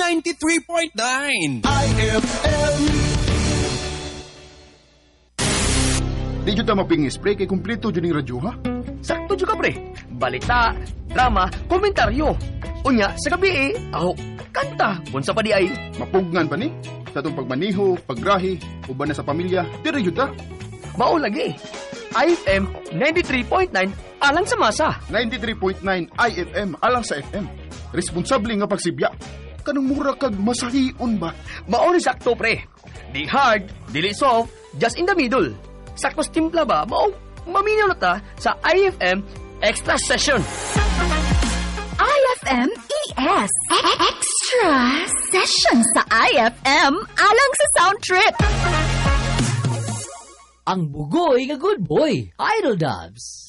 93.9 IFM. Di dyan ta mapingis, pre, kay kumpleto dyan yung radyo, ha? Sakto juga pre. Balita, drama, komentaryo. Unya, sa gabi kanta. Bunsa pa di ay. Mapugnan pa ni? Sa itong pagmaniho, paggrahi, uban na sa pamilya, dire dyan ta. Mao lagi. IFM 93.9 alang sa masa. 93.9 IFM, alang sa FM. Responsable nga pagsibya. Kanang mura kag masahion ba? Mao ni sakto pre. Di hard, dili soft, just in the middle. Saktos timpla ba? Mao maminaw na ta sa IFM Extra Session. IFM ES Extra Session sa IFM alang sa Sound Trip. Ang bugoy nga good boy, Idol Dubs.